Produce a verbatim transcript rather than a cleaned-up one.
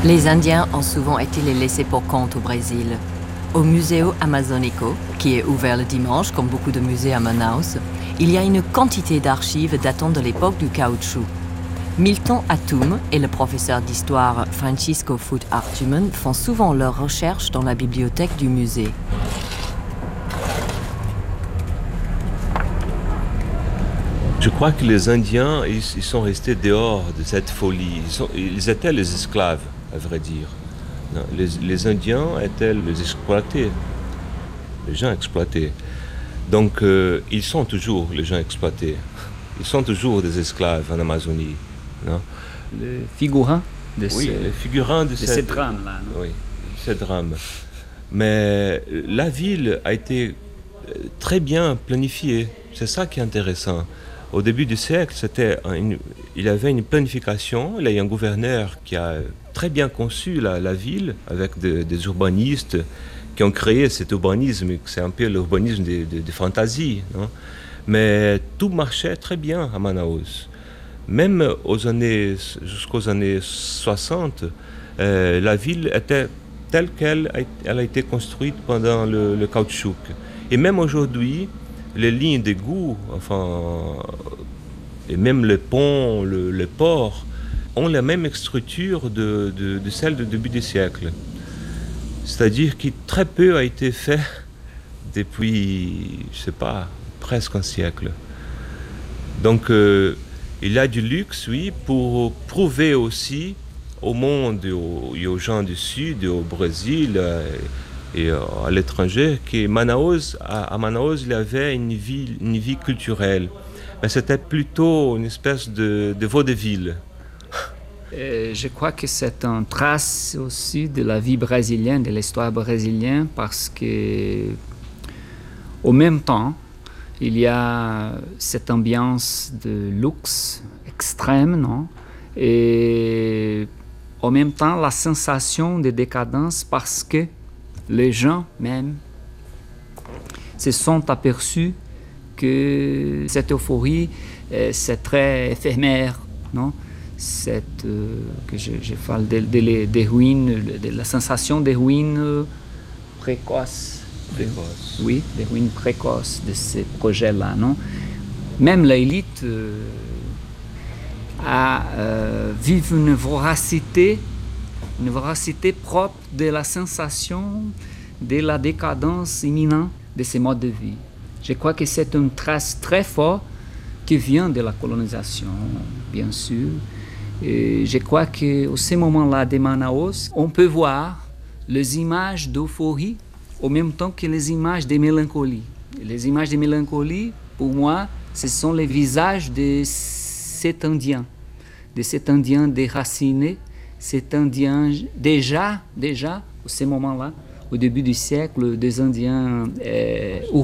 Les Indiens ont souvent été les laissés pour compte au Brésil. Au Museo Amazonico, qui est ouvert le dimanche, comme beaucoup de musées à Manaus, il y a une quantité d'archives datant de l'époque du caoutchouc. Milton Atum et le professeur d'histoire Francisco Foot Artumen font souvent leurs recherches dans la bibliothèque du musée. Je crois que les Indiens, ils, ils sont restés dehors de cette folie. Ils, sont, ils étaient les esclaves, à vrai dire. Non, les, les Indiens étaient les exploités, les gens exploités. Donc, euh, ils sont toujours les gens exploités. Ils sont toujours des esclaves en Amazonie. Non? Les figurants de, oui, ce, les figurants de, de cette, ces drames-là. Oui, ces drames. Mais la ville a été très bien planifiée. C'est ça qui est intéressant. Au début du siècle, c'était une, il y avait une planification. Il y a un gouverneur qui a très bien conçu la, la ville avec de, des urbanistes qui ont créé cet urbanisme. C'est un peu l'urbanisme de, de, de fantaisie. Non? Mais tout marchait très bien à Manaus. Même aux années, jusqu'aux années soixante, euh, la ville était telle qu'elle a, elle a été construite pendant le, le caoutchouc. Et même aujourd'hui, les lignes d'égout, enfin, et même les ponts, le, les ports, ont la même structure de, de, de celle du début du siècle. C'est-à-dire que très peu a été fait depuis, je ne sais pas, presque un siècle. Donc, euh, il y a du luxe, oui, pour prouver aussi au monde et aux, et aux gens du Sud, et au Brésil, euh, et à l'étranger, que Manaus, à, à Manaus, il y avait une vie, une vie culturelle. Mais c'était plutôt une espèce de, de vaudeville. Et je crois que c'est une trace aussi de la vie brésilienne, de l'histoire brésilienne, parce que, au même temps, il y a cette ambiance de luxe extrême, non? Et en même temps, la sensation de décadence parce que les gens même se sont aperçus que cette euphorie, euh, c'est très éphémère, non? Cette, euh, que je, je parle des de, de ruines, de la sensation des ruines précoces. Précoce. Oui, des ruines précoces de ces projets-là, non? Même l'élite euh, a euh, vive une voracité, une voracité propre de la sensation de la décadence imminente de ces modes de vie. Je crois que c'est une trace très forte qui vient de la colonisation, bien sûr. Et je crois qu'à ce moment-là de Manaus, on peut voir les images d'euphorie au même temps que les images de mélancolie. Les images de mélancolie, pour moi, ce sont les visages de cet Indien, de cet Indien déraciné, cet Indien déjà, déjà, à ce moment-là, au début du siècle, des Indiens euh,